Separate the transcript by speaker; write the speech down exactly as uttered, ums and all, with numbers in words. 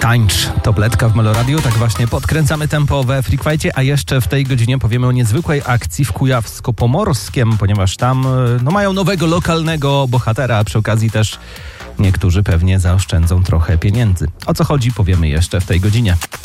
Speaker 1: Tańcz, tabletka w Meloradiu, tak właśnie podkręcamy tempo we Freak Fightie, a jeszcze w tej godzinie powiemy o niezwykłej akcji w Kujawsko-Pomorskiem, ponieważ tam no, mają nowego lokalnego bohatera, a przy okazji też niektórzy pewnie zaoszczędzą trochę pieniędzy. O co chodzi, powiemy jeszcze w tej godzinie.